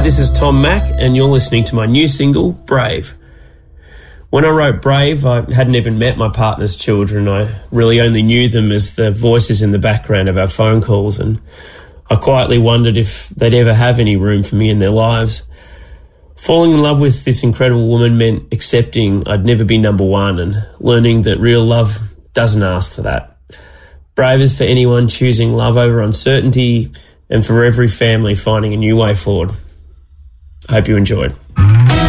this is Tom Mack, and you're listening to my new single, Brave. When I wrote Brave, I hadn't even met my partner's children. I really only knew them as the voices in the background of our phone calls, and I quietly wondered if they'd ever have any room for me in their lives. Falling in love with this incredible woman meant accepting I'd never be number one and learning that real love doesn't ask for that. Brave is for anyone choosing love over uncertainty and for every family finding a new way forward. I hope you enjoyed.